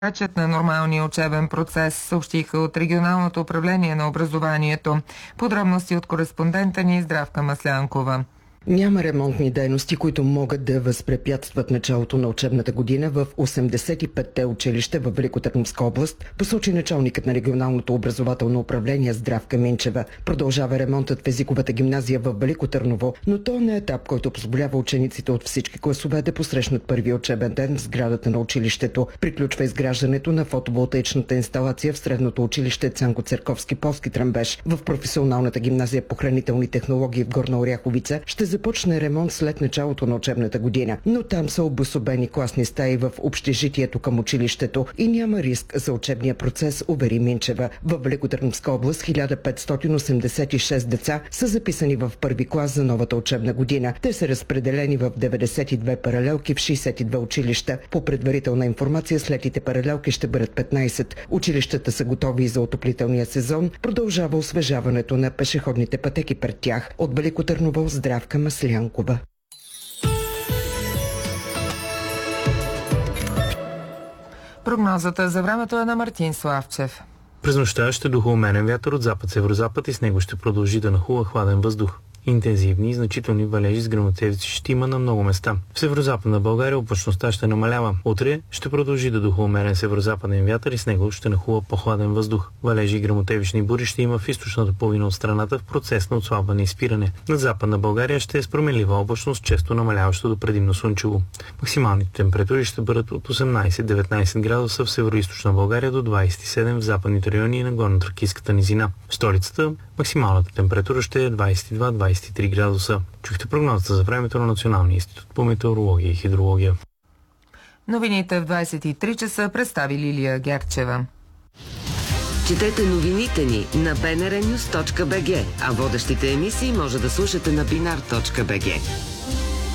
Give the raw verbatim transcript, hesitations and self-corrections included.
Речът на нормалния учебен процес, съобщиха от Регионалното управление на образованието. Подробности от кореспондента ни Здравка Маслянкова. Няма ремонтни дейности, които могат да възпрепятстват началото на учебната година в осемдесет и петте училища в Великотърновска област, посочи началникът на Регионалното образователно управление Здравка Минчева. Продължава ремонтът в езиковата гимназия в Велико Търново, но то не е етап, който позволява учениците от всички класове да посрещнат първия учебен ден в сградата на училището. Приключва изграждането на фотоволтаичната инсталация в средното училище Цанко Церковски Полски Тръмбеш. В професионалната гимназия по хранителни технологии в Горна Оряховица ще започне ремонт след началото на учебната година, но там са обособени класни стаи в общежитието към училището и няма риск за учебния процес, увери Минчева. В Великотърновска област хиляда петстотин осемдесет и шест деца са записани в първи клас за новата учебна година. Те са разпределени в деветдесет и две паралелки в шейсет и две училища. По предварителна информация следите паралелки ще бъдат петнайсет. Училищата са готови за отоплителния сезон. Продължава освежаването на пешеходните пътеки пред тях. От Велико Търново Здравка Маслянкова. Прогнозата за времето е на Мартин Славчев. През нощта ще духа уменен вятър от запад-северозапад и с него ще продължи да нахува хладен въздух. Интензивни и значителни валежи с гръмотевици ще има на много места. В северозападна България облачността ще намалява. Утре ще продължи да духа умерен северозападен вятър и с него ще нахува по-хладен въздух. Валежи и гръмотевични бури ще има в източната половина от страната в процес на отслабване и спиране. Над западна България ще е с променлива облачност, често намаляващо до предимно слънчево. Максималните температури ще бъдат от осемнайсет до деветнайсет градуса в североизточна България до двайсет и седем в западните райони и на горно-тракийската низина. В столицата максималната температура ще е двайсет и два до двайсет и три градуса. Чухте прогнозата за времето на Националния институт по метеорология и хидрология. Новините в двайсет и три часа представи Лилия Герчева. Четете новините ни на би ен ар нюз точка би джи, а водещите емисии може да слушате на бинар точка би джи.